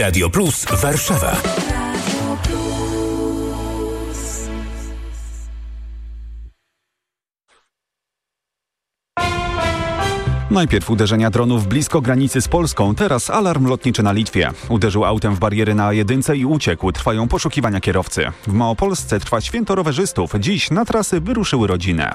Radio Plus Warszawa. Najpierw uderzenia dronów blisko granicy z Polską, teraz alarm lotniczy na Litwie. Uderzył autem w bariery na A1 i uciekł. Trwają poszukiwania kierowcy. W Małopolsce trwa święto rowerzystów. Dziś na trasy wyruszyły rodziny.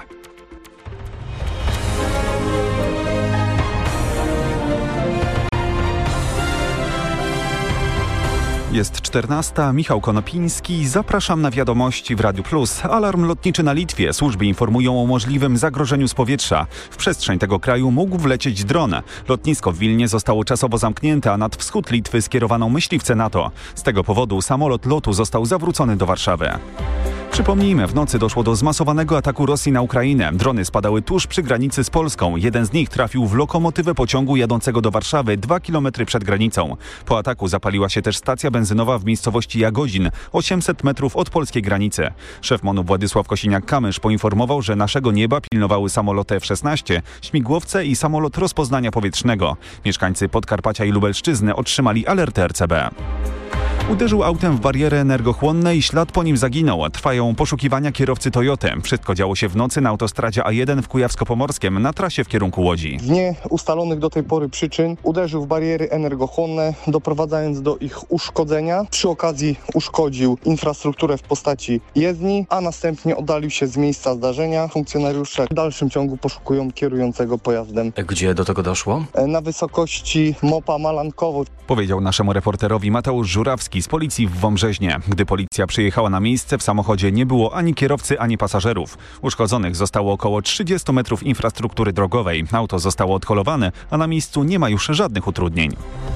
Jest 14. Michał Konopiński. Zapraszam na wiadomości w Radiu Plus. Alarm lotniczy na Litwie. Służby informują o możliwym zagrożeniu z powietrza. W przestrzeń tego kraju mógł wlecieć dron. Lotnisko w Wilnie zostało czasowo zamknięte, a nad wschód Litwy skierowano myśliwce NATO. Z tego powodu samolot LOT-u został zawrócony do Warszawy. Przypomnijmy, w nocy doszło do zmasowanego ataku Rosji na Ukrainę. Drony spadały tuż przy granicy z Polską. Jeden z nich trafił w lokomotywę pociągu jadącego do Warszawy 2 km przed granicą. Po ataku zapaliła się też stacja benzynowa w miejscowości Jagodzin, 800 metrów od polskiej granicy. Szef MON-u Władysław Kosiniak-Kamysz poinformował, że naszego nieba pilnowały samoloty F-16, śmigłowce i samolot rozpoznania powietrznego. Mieszkańcy Podkarpacia i Lubelszczyzny otrzymali alertę RCB. Uderzył autem w barierę energochłonne i ślad po nim zaginął. Trwają poszukiwania kierowcy Toyoty. Wszystko działo się w nocy na autostradzie A1 w Kujawsko-Pomorskiem na trasie w kierunku Łodzi. Z nieustalonych do tej pory przyczyn uderzył w bariery energochłonne, doprowadzając do ich uszkodzenia. Przy okazji uszkodził infrastrukturę w postaci jezdni, a następnie oddalił się z miejsca zdarzenia. Funkcjonariusze w dalszym ciągu poszukują kierującego pojazdem. Gdzie do tego doszło? Na wysokości Mopa Malankowo. Powiedział naszemu reporterowi Mateusz Żurawski z policji w Wąbrzeźnie. Gdy policja przyjechała na miejsce, w samochodzie nie było ani kierowcy, ani pasażerów. Uszkodzonych zostało około 30 metrów infrastruktury drogowej. Auto zostało odholowane, a na miejscu nie ma już żadnych utrudnień.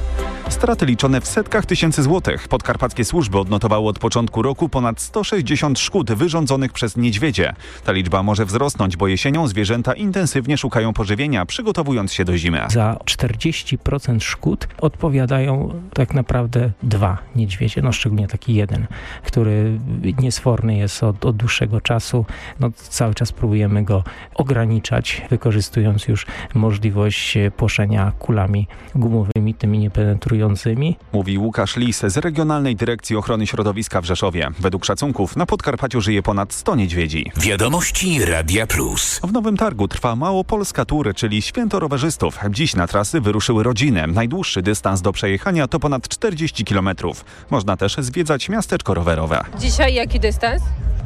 Straty liczone w setkach tysięcy złotych. Podkarpackie służby odnotowały od początku roku ponad 160 szkód wyrządzonych przez niedźwiedzie. Ta liczba może wzrosnąć, bo jesienią zwierzęta intensywnie szukają pożywienia, przygotowując się do zimy. Za 40% szkód odpowiadają tak naprawdę 2 niedźwiedzie, szczególnie taki jeden, który niesforny jest od dłuższego czasu. Cały czas próbujemy go ograniczać, wykorzystując już możliwość płoszenia kulami gumowymi, tymi niepenetrującymi. Mówi Łukasz Lis z Regionalnej Dyrekcji Ochrony Środowiska w Rzeszowie. Według szacunków na Podkarpaciu żyje ponad 100 niedźwiedzi. Wiadomości Radia Plus. W Nowym Targu trwa Małopolska Tour, czyli święto rowerzystów. Dziś na trasy wyruszyły rodziny. Najdłuższy dystans do przejechania to ponad 40 km. Można też zwiedzać miasteczko rowerowe. Dzisiaj jaki dystans?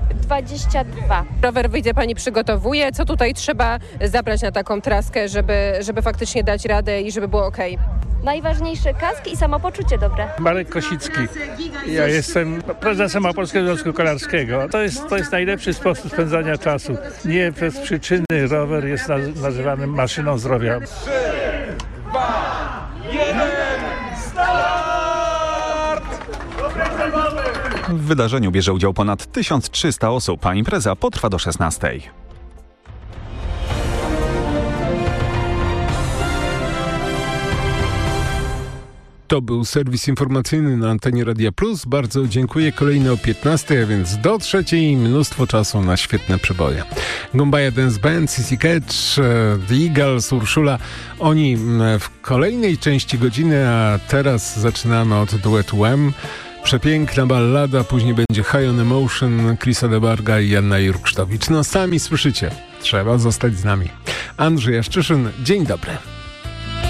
22. Rower wyjdzie pani przygotowuje. Co tutaj trzeba zabrać na taką traskę, żeby faktycznie dać radę i żeby było okej? Najważniejsze kask i samopoczucie dobre. Marek Kosicki. Ja jestem prezesem Małopolskiego Związku Kolarskiego. To jest najlepszy sposób spędzania czasu. Nie bez przyczyny rower jest nazywany maszyną zdrowia. 3, 2, 1, start! W wydarzeniu bierze udział ponad 1300 osób, a impreza potrwa do 16. To był serwis informacyjny na antenie Radia Plus. Bardzo dziękuję. Kolejny o 15, a więc do 3 mnóstwo czasu na świetne przeboje. Gumbaja Dance Band, CC Catch, The Eagles, Urszula. Oni w kolejnej części godziny, a teraz zaczynamy od duetu M. Przepiękna ballada, później będzie High on Emotion, Chrisa DeBarga i Janna Jurksztowicz. Sami słyszycie, trzeba zostać z nami. Andrzej Jaszczyszyn, dzień dobry.